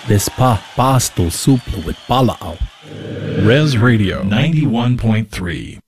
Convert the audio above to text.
Vespa pasto suplu with palao. Res Radio 91.3.